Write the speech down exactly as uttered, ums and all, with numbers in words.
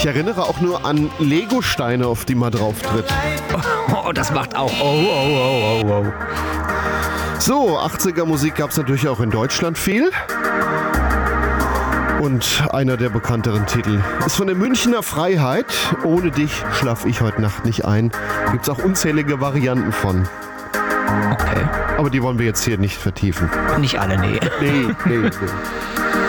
Ich erinnere auch nur an Lego-Steine, auf die man drauf tritt. Oh, das macht auch. Oh, oh, oh, oh, oh. So, achtziger-Musik gab es natürlich auch in Deutschland viel. Und einer der bekannteren Titel ist von der Münchner Freiheit. Ohne dich schlaf ich heute Nacht nicht ein. Gibt es auch unzählige Varianten von. Okay. Aber die wollen wir jetzt hier nicht vertiefen. Nicht alle, nee. Nee, nee, nee.